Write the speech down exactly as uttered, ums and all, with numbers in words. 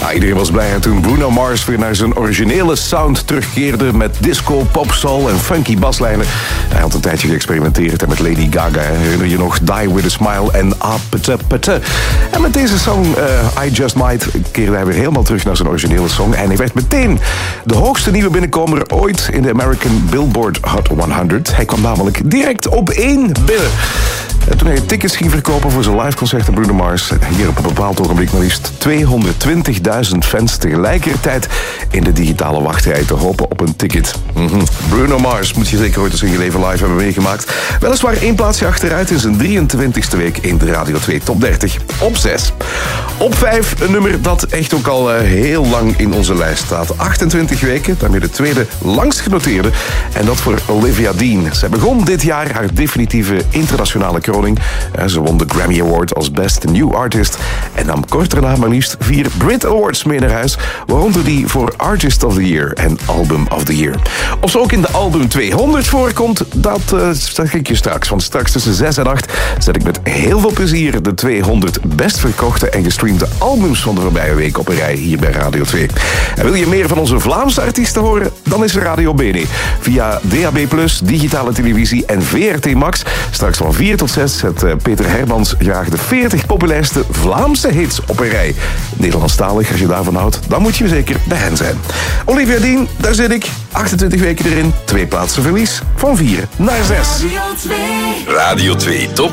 Ja, iedereen was blij toen Bruno Mars weer naar zijn originele sound terugkeerde met disco, pop, soul en funky baslijnen. Hij had een tijdje geëxperimenteerd met Lady Gaga. Herinner je nog Die With A Smile en Ah Pete Pete. En met deze song uh, I Just Might keerde hij weer helemaal terug naar zijn originele song. En hij werd meteen de hoogste nieuwe binnenkomer ooit in de American Billboard Hot honderd. Hij kwam namelijk direct op één binnen. En toen hij tickets ging verkopen voor zijn liveconcert in Bruno Mars, hier op een bepaald ogenblik maar liefst tweehonderdtwintigduizend fans tegelijkertijd in de digitale wachtrij te hopen op een ticket. Mm-hmm. Bruno Mars moet je zeker ooit eens in je leven live hebben meegemaakt. Weliswaar één plaatsje achteruit in zijn drieëntwintigste week in de Radio twee Top dertig. Op zes. Op vijf, een nummer dat echt ook al uh, heel lang in onze lijst staat. achtentwintig weken, daarmee de tweede langst genoteerde. En dat voor Olivia Dean. Zij begon dit jaar haar definitieve internationale kroning. Ze won de Grammy Award als Best New Artist en nam kort daarna maar liefst vier Brit Awards mee naar huis, waaronder die voor Artist of the Year en Album of the Year. Of ze ook in de Album tweehonderd voorkomt, dat uh, zeg ik je straks. Want straks tussen zes en acht zet ik met heel veel plezier de tweehonderd best verkochte en gestreamde albums van de voorbije week op een rij hier bij Radio twee. En wil je meer van onze Vlaamse artiesten horen? Dan is er Radio B N. Via D A B plus, digitale televisie en V R T Max. Straks van vier tot zes zet Peter Hermans graag de veertig populairste Vlaamse hits op een rij. Nederlandstalig, als je daarvan houdt, dan moet je zeker bij hen zijn. Olivia Dean, daar zit ik. achtentwintig weken erin, twee plaatsen verlies. Van vier naar zes. Radio twee Top